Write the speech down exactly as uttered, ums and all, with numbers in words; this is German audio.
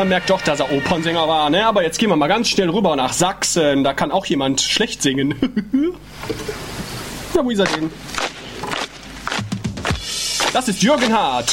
man merkt doch, dass er Opernsänger war, ne? Aber jetzt gehen wir mal ganz schnell rüber nach Sachsen. Da kann auch jemand schlecht singen. Na, wo ist er denn? Das ist Jürgen Hart.